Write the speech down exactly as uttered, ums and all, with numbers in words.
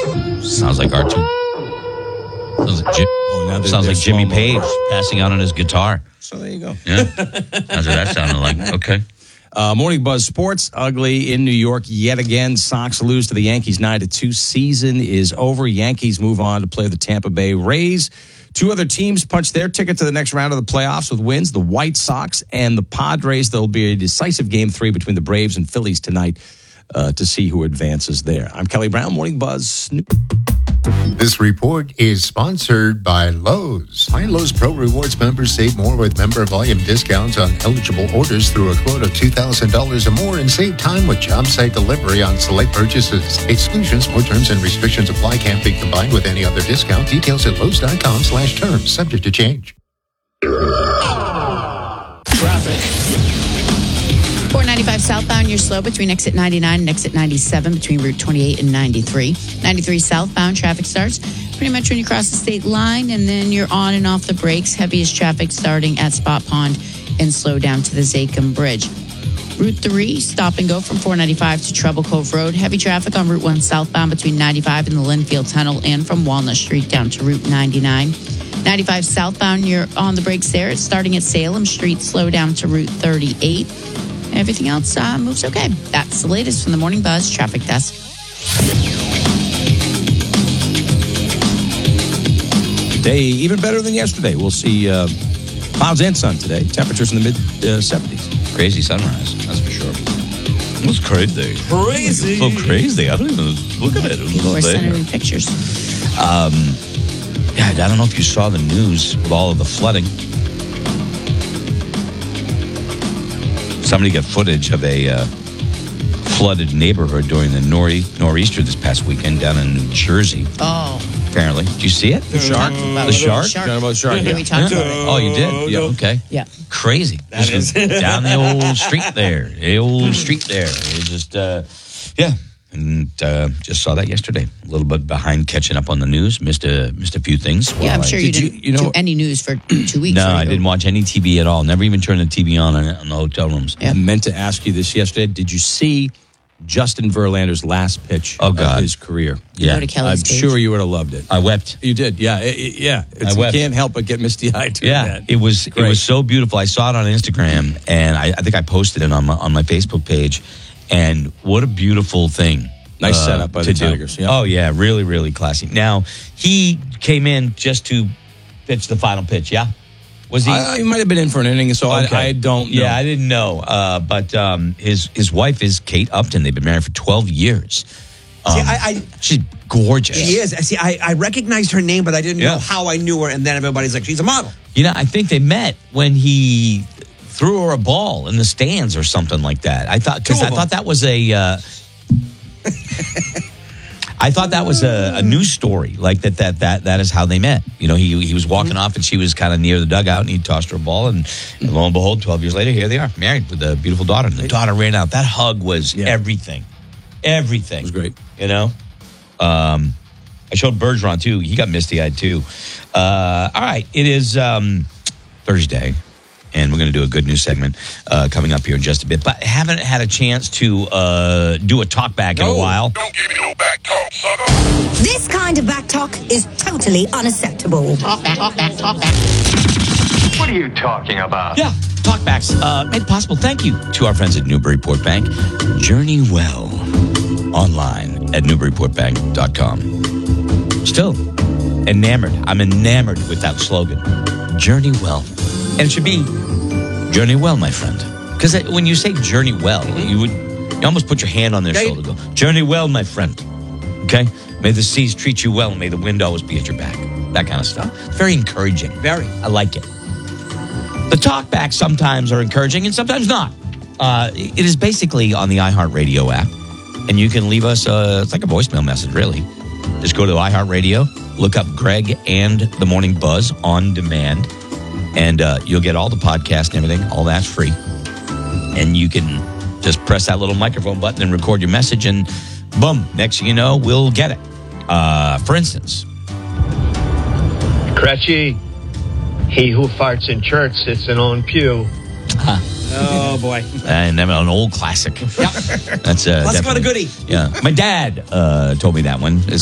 Sounds like R two. Sounds like, Jim, Oh, now they're- sounds they're like Jimmy slow-mo. Page passing out on his guitar. So there you go. Yeah, that's what that sounded like. Okay. Uh, Morning Buzz Sports, ugly in New York yet again. Sox lose to the Yankees nine to two. Season is over. Yankees move on to play the Tampa Bay Rays. Two other teams punch their ticket to the next round of the playoffs with wins, the White Sox and the Padres. There'll be a decisive game three between the Braves and Phillies tonight uh, to see who advances there. I'm Kelly Brown, Morning Buzz. This report is sponsored by Lowe's. Find Lowe's Pro Rewards members save more with member volume discounts on eligible orders through a quote of two thousand dollars or more and save time with job site delivery on select purchases. Exclusions, more terms and restrictions apply. Can't be combined with any other discount. Details at Lowe's.com slash terms. Subject to change. Traffic. four ninety-five southbound, you're slow between exit ninety-nine and exit ninety-seven between Route twenty-eight and ninety-three. ninety-three southbound traffic starts pretty much when you cross the state line, and then you're on and off the brakes. Heaviest traffic starting at Spot Pond and slow down to the Zakim Bridge. Route three, stop and go from four ninety-five to Treble Cove Road. Heavy traffic on Route one southbound between ninety-five and the Linfield Tunnel and from Walnut Street down to Route ninety-nine. ninety-five southbound, you're on the brakes there. It's starting at Salem Street, slow down to Route thirty-eight. Everything else uh, moves okay. That's the latest from the Morning Buzz Traffic Desk. Today, even better than yesterday. We'll see uh, clouds and sun today. Temperatures in the mid-seventies. Crazy sunrise, that's for sure. It was crazy. Crazy. So crazy. I don't even look at it. It was People were there. sending me pictures. Um, yeah, I don't know if you saw the news with all of the flooding. Somebody got footage of a uh, flooded neighborhood during the nor- nor'easter this past weekend down in New Jersey. Oh. Apparently. Did you see it? The shark? The shark? Shark. Talking about the shark, Yeah, yeah. we talked about it. Oh, you did? Yeah, okay. Yeah. Crazy. That Just is. down the old street there. The old street there. It just, uh, yeah. And uh, just saw that yesterday. A little bit behind catching up on the news. Missed a, missed a few things. Yeah, I'm Well, I- sure you Did you- didn't you know- do any news for two weeks. No, right? I didn't watch any T V at all. Never even turned the T V on in, in the hotel rooms. Yeah. I meant to ask you this yesterday. Did you see Justin Verlander's last pitch Oh, God. of his career? Yeah. Go to Kelly's I'm page. sure you would have loved it. I wept. You did, yeah, it- it- yeah. It's, I you wept. can't help but get misty-eyed. doing Yeah, that. it was it Great. was so beautiful. I saw it on Instagram, and I, I think I posted it on my on my Facebook page. And what a beautiful thing! Nice setup by to the do. Tigers, yeah. Oh yeah, really, really classy. Now he came in just to pitch the final pitch. Yeah, was he? I, he might have been in for an inning, so Okay. I, I don't know. Yeah, I didn't know. Uh, but um, his his wife is Kate Upton. They've been married for twelve years. Um, See, I, I she's gorgeous. she is. See, I, I recognized her name, but I didn't Yeah. know how I knew her. And then everybody's like, she's a model. You know, I think they met when he threw her a ball in the stands or something like that. I thought because Two I of thought them. that was a. Uh, I thought that was a, a news story, like that. That that that is how they met. You know, he he was walking off and she was kind of near the dugout, and he tossed her a ball, and, and lo and behold, twelve years later, here they are, married with a beautiful daughter. And the daughter ran out. That hug was Yeah. everything, everything. It was great. You know, um, I showed Bergeron too. He got misty eyed too. Uh, all right, it is um, Thursday, and we're going to do a good news segment uh, coming up here in just a bit. But haven't had a chance to uh, do a talk back in a while. Don't give me no back talk, sucker. This kind of back talk is totally unacceptable. Talk back, talk back, talk back. What are you talking about? Yeah, talkbacks uh, made possible. Thank you to our friends at Newburyport Bank. Journey well online at newburyport bank dot com. Still enamored. I'm enamored with that slogan. Journey well. And it should be journey well, my friend. Because when you say journey well, you would you almost put your hand on their Yeah. shoulder and go, journey well, my friend. Okay? May the seas treat you well. May the wind always be at your back. That kind of stuff. Very encouraging. Very. I like it. The talkbacks sometimes are encouraging and sometimes not. Uh, it is basically on the iHeartRadio app, and you can leave us a, it's like a voicemail message, really. Just go to iHeartRadio, look up Greg and the Morning Buzz on demand, and uh, you'll get all the podcasts and everything. All that's free. And you can just press that little microphone button and record your message, and boom, next thing you know, we'll get it. Uh, for instance, Cratchy, he who farts in church sits in own pew. Oh, boy. and then an old classic. Yep. That's uh, Let's go to definitely- goodie. Yeah, my dad uh, told me that one.